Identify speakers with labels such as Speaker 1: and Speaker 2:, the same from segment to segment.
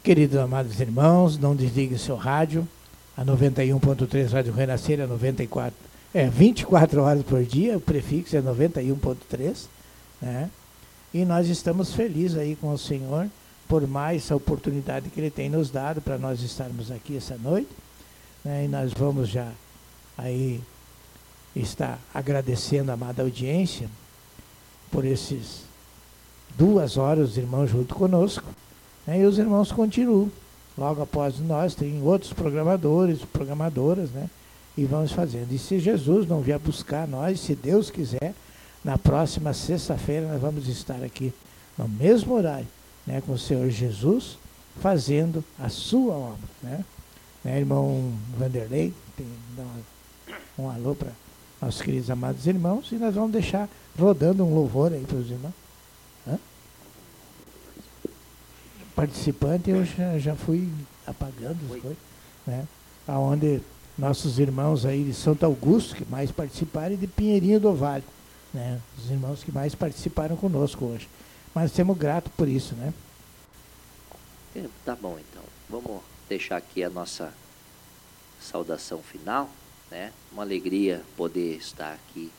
Speaker 1: Queridos amados irmãos, não desligue seu rádio, a 91.3 Rádio Renascer, 24 horas por dia, o prefixo é 91.3, né? E nós estamos felizes aí com o Senhor por mais essa oportunidade que Ele tem nos dado para nós estarmos aqui essa noite, né? E nós vamos já aí estar agradecendo a amada audiência por esses 2 horas, os irmãos junto conosco, né? E os irmãos continuam. Logo após nós, tem outros programadores, programadoras, né? E vamos fazendo. E se Jesus não vier buscar nós, se Deus quiser, na próxima sexta-feira nós vamos estar aqui no mesmo horário, né? Com o Senhor Jesus, fazendo a sua obra, né? Irmão Vanderlei, dá um alô para nossos queridos amados irmãos, e nós vamos deixar rodando um louvor aí para os irmãos. Participante eu já fui apagando as coisas, né? Aonde nossos irmãos aí de Santo Augusto, que mais participaram, e de Pinheirinho do Vale, né? Os irmãos que mais participaram conosco hoje. Mas temos grato por isso, né?
Speaker 2: Tá bom, então. Vamos deixar aqui a nossa saudação final, né? Uma alegria poder estar aqui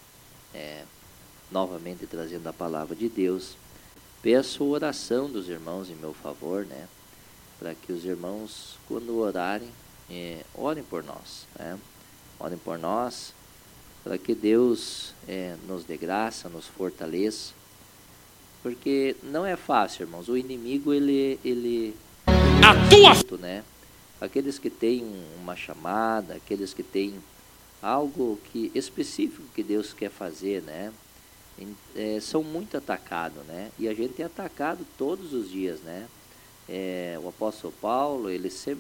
Speaker 2: novamente trazendo a palavra de Deus. Peço oração dos irmãos em meu favor, né? Para que os irmãos, quando orarem, orem por nós, né? Orem por nós, para que Deus nos dê graça, nos fortaleça, porque não é fácil, irmãos. O inimigo, ele muito, né? Aqueles que têm uma chamada, aqueles que têm algo específico que Deus quer fazer, né? São muito atacados, né? E a gente é atacado todos os dias, né? O apóstolo Paulo, ele se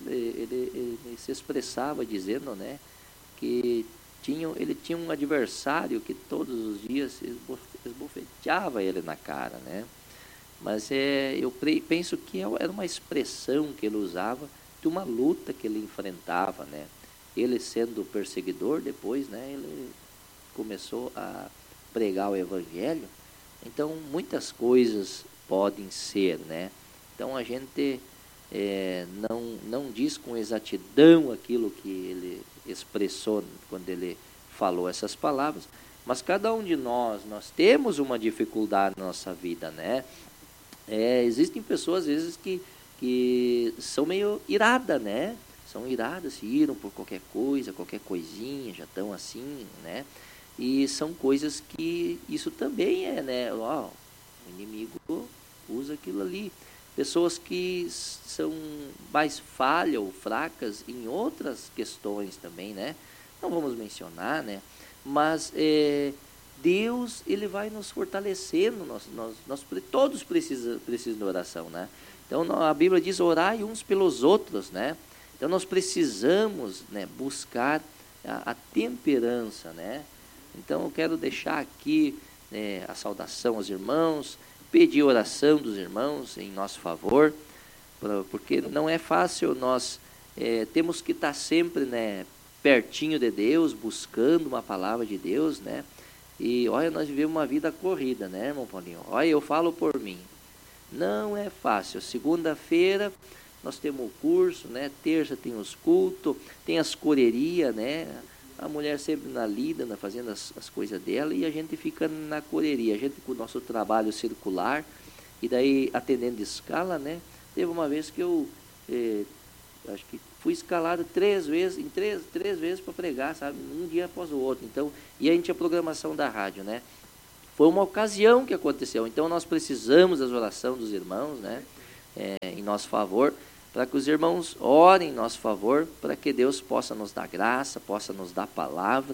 Speaker 2: expressava dizendo, né, que ele tinha um adversário que todos os dias esbofeteava ele na cara, né? Mas eu penso que era uma expressão que ele usava de uma luta que ele enfrentava, né? Ele sendo perseguidor, depois, né, ele começou a pregar o evangelho. Então muitas coisas podem ser, né? Então a gente não diz com exatidão aquilo que ele expressou quando ele falou essas palavras, mas cada um de nós temos uma dificuldade na nossa vida, né? Existem pessoas às vezes que são meio iradas, né? São iradas, se iram por qualquer coisa, qualquer coisinha, já estão assim, né? E são coisas que isso também né? O inimigo usa aquilo ali. Pessoas que são mais falhas ou fracas em outras questões também, né? Não vamos mencionar, né? Mas Deus, ele vai nos fortalecendo. Nós todos precisam de oração, né? Então a Bíblia diz: orai uns pelos outros, né? Então nós precisamos, né, buscar a temperança, né? Então eu quero deixar aqui a saudação aos irmãos, pedir oração dos irmãos em nosso favor, porque não é fácil. Nós temos que estar sempre, né, pertinho de Deus, buscando uma palavra de Deus, né? E olha, nós vivemos uma vida corrida, né, irmão Paulinho? Olha, eu falo por mim, não é fácil. Segunda-feira nós temos o curso, né? Terça tem os cultos, tem as correrias, né? A mulher sempre na lida, fazendo as coisas dela, e a gente fica na correria, a gente com o nosso trabalho circular, e daí atendendo de escala, né? Teve uma vez que eu acho que fui escalado 3 vezes, em três vezes para pregar, sabe? Um dia após o outro. Então, e a gente tinha programação da rádio, né? Foi uma ocasião que aconteceu. Então nós precisamos das orações dos irmãos, né? Em nosso favor, para que os irmãos orem em nosso favor, para que Deus possa nos dar graça, possa nos dar palavra,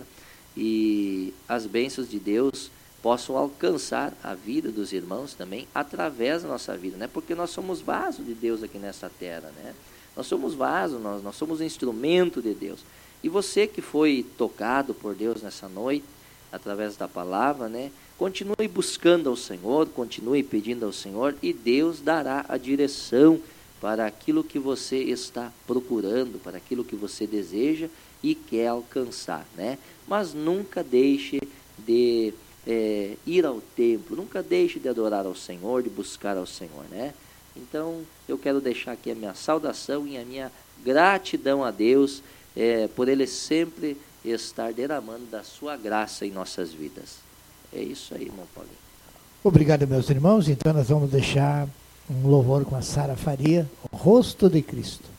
Speaker 2: e as bênçãos de Deus possam alcançar a vida dos irmãos também, através da nossa vida, né? Porque nós somos vaso de Deus aqui nessa terra, né? Nós somos vaso, nós somos instrumento de Deus. E você que foi tocado por Deus nessa noite, através da palavra, né? Continue buscando ao Senhor, continue pedindo ao Senhor, e Deus dará a direção para aquilo que você está procurando, para aquilo que você deseja e quer alcançar, né? Mas nunca deixe de ir ao templo, nunca deixe de adorar ao Senhor, de buscar ao Senhor, né? Então, eu quero deixar aqui a minha saudação e a minha gratidão a Deus por Ele sempre estar derramando da sua graça em nossas vidas. É isso aí, irmão Paulinho.
Speaker 1: Obrigado, meus irmãos. Então nós vamos deixar um louvor com a Sara Faria, o rosto de Cristo.